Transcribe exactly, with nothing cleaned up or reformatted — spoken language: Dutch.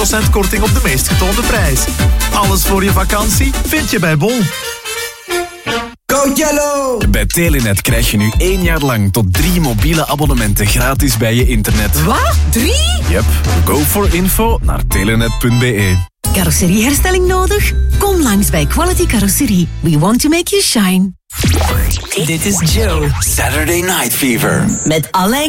procent korting op de meest getoonde prijs. Alles voor je vakantie vind je bij Bol. Go Jello! Bij Telenet krijg je nu één jaar lang tot drie mobiele abonnementen gratis bij je internet. Wat? Drie? Yep. Go for info naar telenet punt be. Carrosserieherstelling nodig? Kom langs bij Quality Carrosserie. We want to make you shine. Dit is Joe. Saturday Night Fever. Met Alain